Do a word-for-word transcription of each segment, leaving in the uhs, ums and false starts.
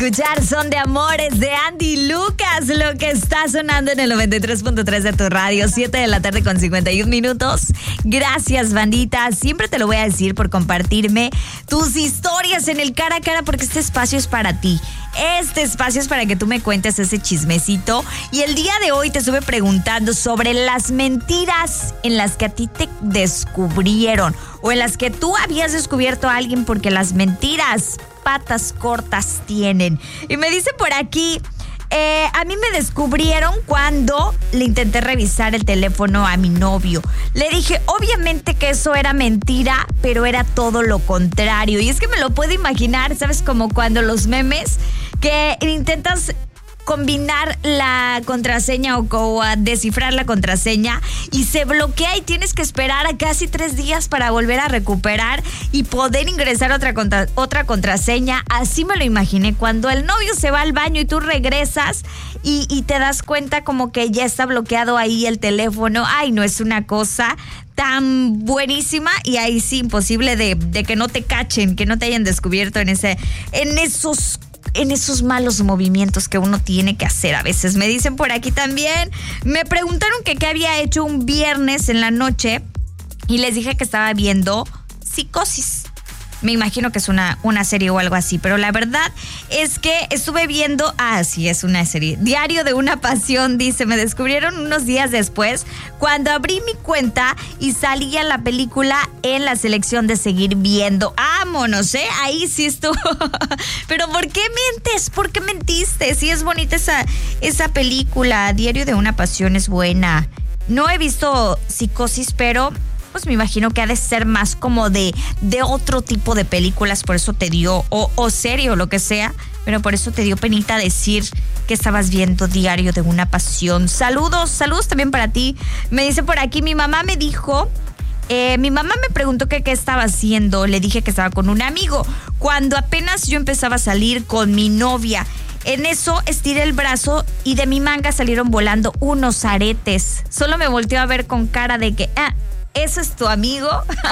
escuchar Son de Amores de Andy Lucas, lo que está sonando en el noventa y tres punto tres de tu radio, siete de la tarde con cincuenta y un minutos. Gracias, bandita. Siempre te lo voy a decir por compartirme tus historias en el cara a cara, porque este espacio es para ti. Este espacio es para que tú me cuentes ese chismecito. Y el día de hoy te estuve preguntando sobre las mentiras en las que a ti te descubrieron o en las que tú habías descubierto a alguien, porque las mentiras patas cortas tienen. Y me dice por aquí, eh, a mí me descubrieron cuando le intenté revisar el teléfono a mi novio. Le dije, obviamente que eso era mentira, pero era todo lo contrario. Y es que me lo puedo imaginar, ¿sabes? Como cuando los memes que intentas combinar la contraseña o, o a descifrar la contraseña y se bloquea y tienes que esperar a casi tres días para volver a recuperar y poder ingresar otra, contra, otra contraseña. Así me lo imaginé, cuando el novio se va al baño y tú regresas y, y te das cuenta como que ya está bloqueado ahí el teléfono. Ay, no, es una cosa tan buenísima, y ahí sí imposible de, de que no te cachen, que no te hayan descubierto en ese, en esos en esos malos movimientos que uno tiene que hacer a veces. Me dicen por aquí también, me preguntaron que qué había hecho un viernes en la noche y les dije que estaba viendo Psicosis. Me imagino que es una, una serie o algo así, pero la verdad es que estuve viendo, ah, sí, es una serie, Diario de una Pasión. Dice, me descubrieron unos días después cuando abrí mi cuenta y salía la película en la selección de seguir viendo. Vámonos, ¿eh? Ahí sí estuvo. Pero ¿por qué mientes? ¿Por qué mentiste? Sí es bonita esa, esa película, Diario de una Pasión es buena. No he visto Psicosis, pero pues me imagino que ha de ser más como de, de otro tipo de películas, por eso te dio, o, o serie o lo que sea, pero por eso te dio penita decir que estabas viendo Diario de una Pasión. Saludos, saludos también para ti. Me dice por aquí, mi mamá me dijo, eh, mi mamá me preguntó que qué estaba haciendo. Le dije que estaba con un amigo, cuando apenas yo empezaba a salir con mi novia. En eso estiré el brazo y de mi manga salieron volando unos aretes. Solo me volteó a ver con cara de que, ah, ¿eso es tu amigo?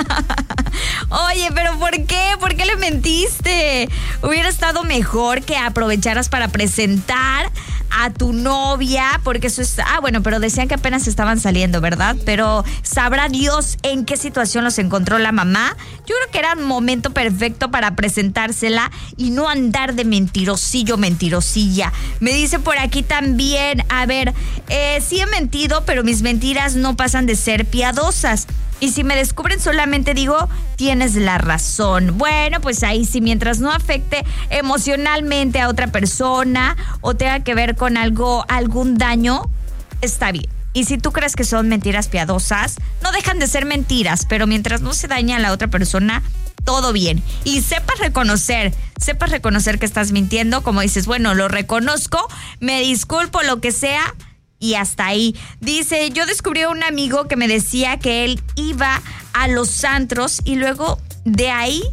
Oye, ¿pero por qué? ¿Por qué le mentiste? Hubiera estado mejor que aprovecharas para presentar a tu novia, porque eso es... Ah, bueno, pero decían que apenas estaban saliendo, ¿verdad? Pero sabrá Dios en qué situación los encontró la mamá. Yo creo que era un momento perfecto para presentársela y no andar de mentirosillo, mentirosilla. Me dice por aquí también, a ver, eh, sí he mentido, pero mis mentiras no pasan de ser piadosas. Y si me descubren solamente digo, tienes la razón. Bueno, pues ahí sí, mientras no afecte emocionalmente a otra persona o tenga que ver con algo, algún daño, está bien. Y si tú crees que son mentiras piadosas, no dejan de ser mentiras, pero mientras no se daña a la otra persona, todo bien. Y sepas reconocer, sepas reconocer que estás mintiendo, como dices, bueno, lo reconozco, me disculpo, lo que sea, y hasta ahí. Dice, yo descubrí a un amigo que me decía que él iba a los antros y luego de ahí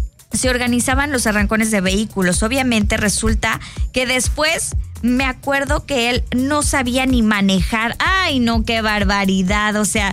se organizaban los arrancones de vehículos. Obviamente resulta que después me acuerdo que él no sabía ni manejar. ¡Ay, no, qué barbaridad! O sea,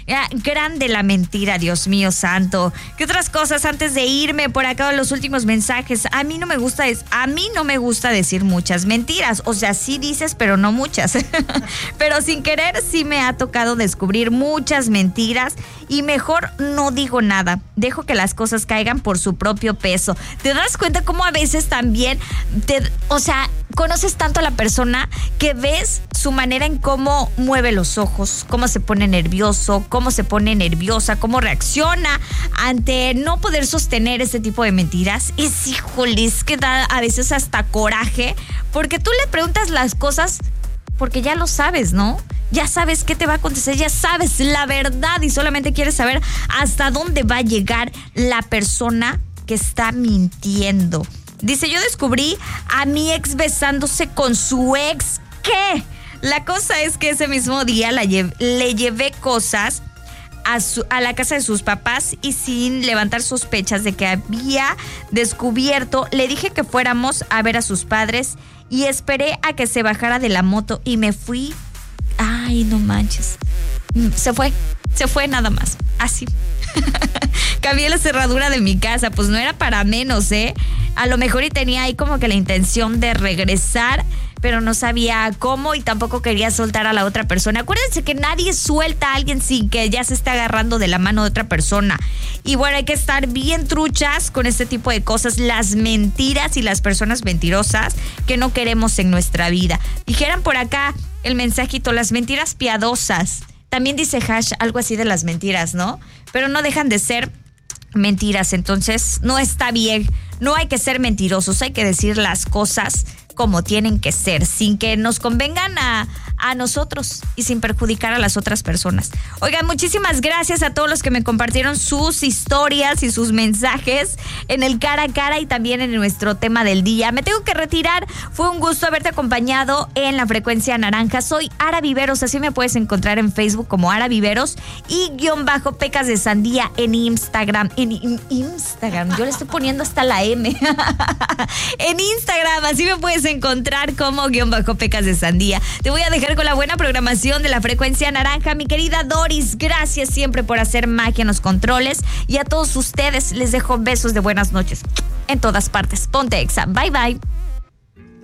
grande la mentira, Dios mío santo. ¿Qué otras cosas antes de irme? Por acá los últimos mensajes. A mí no me gusta, a mí no me gusta decir muchas mentiras. O sea, sí dices, pero no muchas. Pero sin querer sí me ha tocado descubrir muchas mentiras y mejor no digo nada. Dejo que las cosas caigan por su propio peso. ¿Te das cuenta cómo a veces también te, o sea, conoces tanto a la persona que ves su manera en cómo mueve los ojos, cómo se pone nervioso, cómo se pone nerviosa, cómo reacciona ante no poder sostener este tipo de mentiras? Es, híjole, es que da a veces hasta coraje, porque tú le preguntas las cosas porque ya lo sabes, ¿no? Ya sabes qué te va a acontecer, ya sabes la verdad y solamente quieres saber hasta dónde va a llegar la persona que está mintiendo. Dice, yo descubrí a mi ex besándose con su ex. ¿Qué? La cosa es que ese mismo día la lle- le llevé cosas a, su, a la casa de sus papás y sin levantar sospechas de que había descubierto, le dije que fuéramos a ver a sus padres y esperé a que se bajara de la moto y me fui. Ay, no manches. Se fue, se fue nada más, así. Cambié la cerradura de mi casa, pues no era para menos, ¿eh? A lo mejor y tenía ahí como que la intención de regresar, pero no sabía cómo y tampoco quería soltar a la otra persona. Acuérdense que nadie suelta a alguien sin que ya se esté agarrando de la mano de otra persona. Y bueno, hay que estar bien truchas con este tipo de cosas, las mentiras y las personas mentirosas que no queremos en nuestra vida. Dijeran por acá el mensajito, las mentiras piadosas. También dice Hash algo así de las mentiras, ¿no? Pero no dejan de ser mentiras, entonces no está bien. No hay que ser mentirosos, hay que decir las cosas como tienen que ser, sin que nos convengan a, a nosotros y sin perjudicar a las otras personas. Oigan, muchísimas gracias a todos los que me compartieron sus historias y sus mensajes en el cara a cara y también en nuestro tema del día. Me tengo que retirar, fue un gusto haberte acompañado en la Frecuencia Naranja. Soy Ara Viveros, así me puedes encontrar en Facebook como Ara Viveros y guión bajo Pecas de Sandía en Instagram. En, en Instagram, yo le estoy poniendo hasta la M. En Instagram, así me puedes encontrar como guión bajo Pecas de Sandía. Te voy a dejar con la buena programación de la Frecuencia Naranja. Mi querida Doris, gracias siempre por hacer magia en los controles. Y a todos ustedes les dejo besos de buenas noches en todas partes. Ponte Exa. Bye, bye.